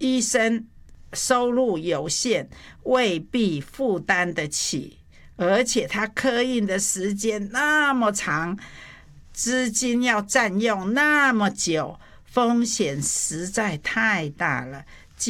医生收入有限，未必负担得起，而且他刻印的时间那么长，资金要占用那么久，风险实在太大了。